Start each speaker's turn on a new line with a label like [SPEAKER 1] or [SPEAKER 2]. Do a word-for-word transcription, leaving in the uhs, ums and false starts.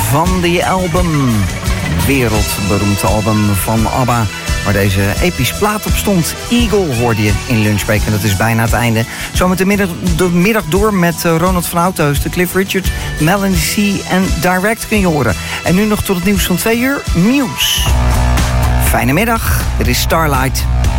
[SPEAKER 1] van die album. Wereldberoemd album van ABBA, waar deze epische plaat op stond. Eagle hoorde je in Lunchbreak en dat is bijna het einde. Zometeen middag, de middag door met Ronald van Oudheusden, Cliff Richard, Melanie C. en Direct kun je horen. En nu nog tot het nieuws van twee uur, Muse. Fijne middag, dit is Starlight.